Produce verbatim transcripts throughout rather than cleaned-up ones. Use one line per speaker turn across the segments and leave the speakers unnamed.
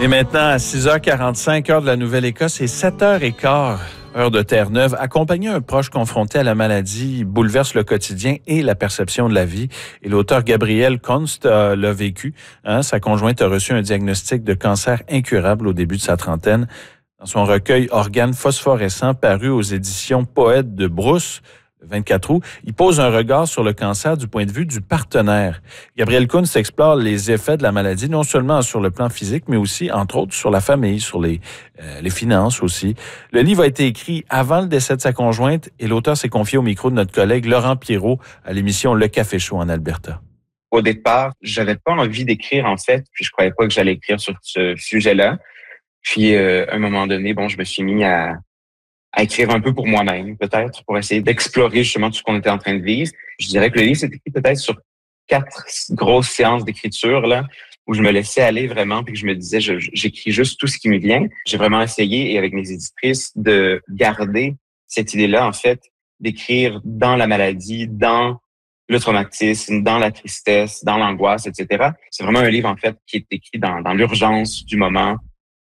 Et maintenant, à six heures quarante-cinq, heure de la Nouvelle-Écosse, et sept heures quinze, heure de Terre-Neuve, accompagner un proche confronté à la maladie bouleverse le quotidien et la perception de la vie. Et l'auteur Gabrielle Kunst euh, l'a vécu. Hein? Sa conjointe a reçu un diagnostic de cancer incurable au début de sa trentaine. Dans son recueil Organes phosphorescents, paru aux éditions Poète de Brousse, le vingt-quatre août, il pose un regard sur le cancer du point de vue du partenaire. Gabrielle Kunst explore les effets de la maladie, non seulement sur le plan physique, mais aussi, entre autres, sur la famille, sur les, euh, les finances aussi. Le livre a été écrit avant le décès de sa conjointe et l'auteur s'est confié au micro de notre collègue Laurent Pierrot à l'émission Le Café Chaud en Alberta.
Au départ, j'avais pas envie d'écrire, en fait, puis je croyais pas que j'allais écrire sur ce sujet-là. Puis, euh, à un moment donné, bon, je me suis mis à à écrire un peu pour moi-même, peut-être, pour essayer d'explorer justement tout ce qu'on était en train de vivre. Je dirais que le livre s'est écrit peut-être sur quatre grosses séances d'écriture, là, où je me laissais aller vraiment, puis que je me disais, je, j'écris juste tout ce qui me vient. J'ai vraiment essayé, et avec mes éditrices, de garder cette idée-là, en fait, d'écrire dans la maladie, dans le traumatisme, dans la tristesse, dans l'angoisse, et cetera. C'est vraiment un livre, en fait, qui est écrit dans, dans l'urgence du moment.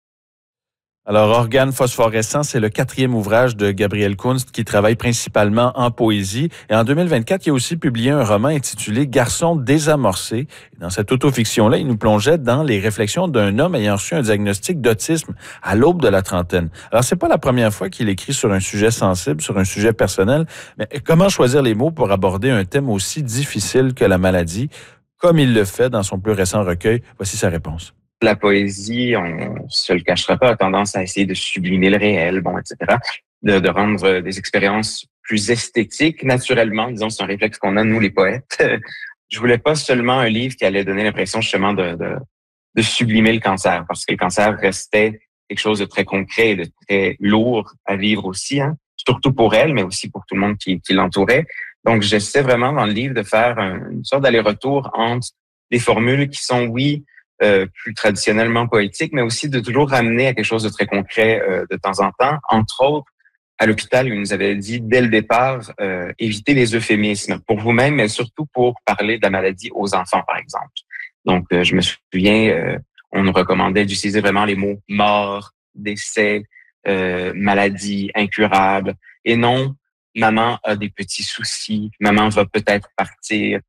Alors, Organes phosphorescents, c'est le quatrième ouvrage de Gabrielle Kunst qui travaille principalement en poésie. Et en deux mille vingt-quatre, il a aussi publié un roman intitulé Garçon désamorcé. Et dans cette autofiction-là, il nous plongeait dans les réflexions d'un homme ayant reçu un diagnostic d'autisme à l'aube de la trentaine. Alors, c'est pas la première fois qu'il écrit sur un sujet sensible, sur un sujet personnel, mais comment choisir les mots pour aborder un thème aussi difficile que la maladie, comme il le fait dans son plus récent recueil? Voici sa réponse.
La poésie, on se le cachera pas, a tendance à essayer de sublimer le réel, bon, et cetera, de, de rendre des expériences plus esthétiques, naturellement. Disons, c'est un réflexe qu'on a, nous, les poètes. Je voulais pas seulement un livre qui allait donner l'impression, justement, de, de, de sublimer le cancer, parce que le cancer restait quelque chose de très concret et de très lourd à vivre aussi, hein, surtout pour elle, mais aussi pour tout le monde qui, qui l'entourait. Donc, j'essaie vraiment, dans le livre, de faire un, une sorte d'aller-retour entre des formules qui sont, oui, Euh, plus traditionnellement poétique, mais aussi de toujours ramener à quelque chose de très concret euh, de temps en temps. Entre autres, à l'hôpital, il nous avait dit dès le départ, euh, évitez les euphémismes pour vous-même, mais surtout pour parler de la maladie aux enfants, par exemple. Donc, euh, je me souviens, euh, on nous recommandait d'utiliser vraiment les mots mort, décès, euh, maladie, incurable, et non maman a des petits soucis, maman va peut-être partir.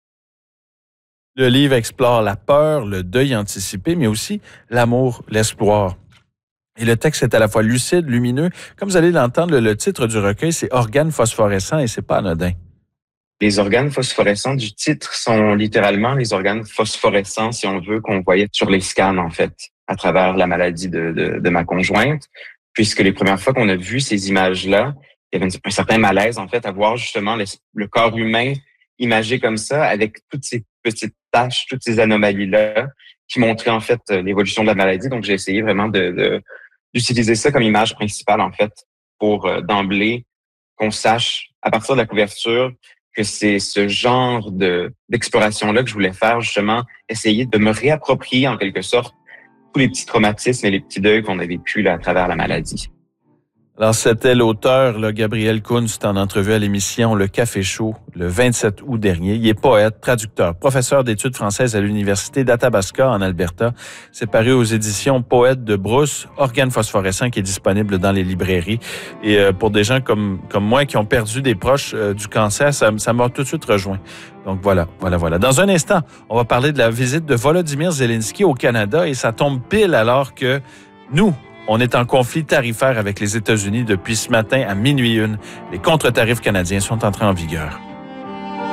Le livre explore la peur, le deuil anticipé, mais aussi l'amour, l'espoir. Et le texte est à la fois lucide, lumineux. Comme vous allez l'entendre, le, le titre du recueil, c'est Organes phosphorescents et c'est pas anodin.
Les organes phosphorescents du titre sont littéralement les organes phosphorescents, si on veut, qu'on voyait sur les scans, en fait, à travers la maladie de, de, de ma conjointe. Puisque les premières fois qu'on a vu ces images-là, il y avait un certain malaise, en fait, à voir justement le, le corps humain imagé comme ça, avec toutes ces petites taches, toutes ces anomalies-là, qui montraient en fait l'évolution de la maladie. Donc, j'ai essayé vraiment de, de d'utiliser ça comme image principale, en fait, pour euh, d'emblée qu'on sache, à partir de la couverture, que c'est ce genre de d'exploration-là que je voulais faire, justement, essayer de me réapproprier, en quelque sorte, tous les petits traumatismes et les petits deuils qu'on a vécus là, à travers la maladie.
Alors, c'était l'auteur, là, Gabrielle Kunst, en entrevue à l'émission Le Café Chaud, le vingt-sept août dernier. Il est poète, traducteur, professeur d'études françaises à l'Université d'Athabasca, en Alberta. C'est paru aux éditions Poète de Brousse, Organes phosphorescents, qui est disponible dans les librairies. Et euh, pour des gens comme comme moi qui ont perdu des proches euh, du cancer, ça, ça m'a tout de suite rejoint. Donc voilà, voilà, voilà. Dans un instant, on va parler de la visite de Volodymyr Zelensky au Canada et ça tombe pile alors que nous, on est en conflit tarifaire avec les États-Unis depuis ce matin à minuit une. Les contre-tarifs canadiens sont entrés en vigueur.